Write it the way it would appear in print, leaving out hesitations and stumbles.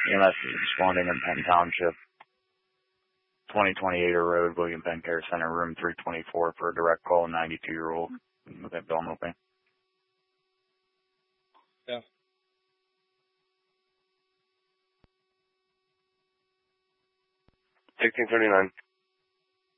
EMS is responding in Penn Township, 2028 Road, William Penn Care Center, room 324 for a direct call, 92-year-old with abdominal pain. Yeah. 1639.